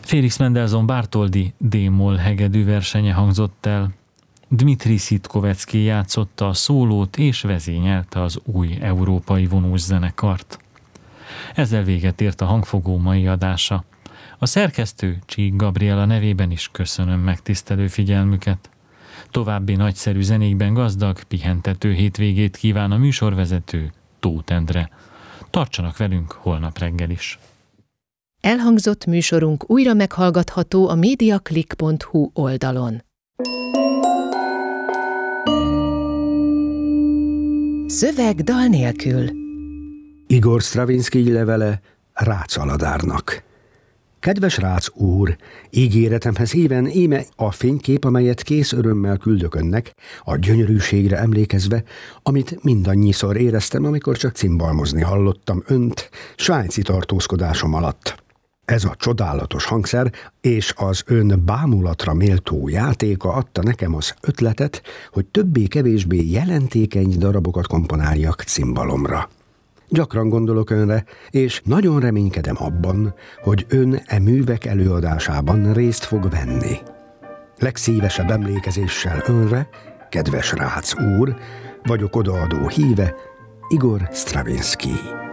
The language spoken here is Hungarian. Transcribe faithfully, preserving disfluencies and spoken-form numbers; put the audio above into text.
Félix Mendelssohn Bartholdy D-moll hegedű versenye hangzott el. Dmitri Szitkovecki játszotta a szólót és vezényelte az új európai vonós zenekart. Ezzel véget ért a Hangfogó mai adása. A szerkesztő Csík Gabriela nevében is köszönöm megtisztelő figyelmüket. További nagyszerű zenékben gazdag, pihentető hétvégét kíván a műsorvezető Tóth Endre. Tartsanak velünk holnap reggel is. Elhangzott műsorunk újra meghallgatható a mediaclick pont hu oldalon. Szöveg dal nélkül. Igor Sztravinszkij levele Rácz Aladárnak. Kedves Rácz úr, ígéretemhez híven íme a fénykép, amelyet kész örömmel küldök önnek, a gyönyörűségre emlékezve, amit mindannyiszor éreztem, amikor csak cimbalmozni hallottam önt svájci tartózkodásom alatt. Ez a csodálatos hangszer és az ön bámulatra méltó játéka adta nekem az ötletet, hogy többé-kevésbé jelentékeny darabokat komponáljak cimbalomra. Gyakran gondolok önre, és nagyon reménykedem abban, hogy ön e művek előadásában részt fog venni. Legszívesebb emlékezéssel önre, kedves Rácz úr, vagyok odaadó híve, Igor Sztravinszkij.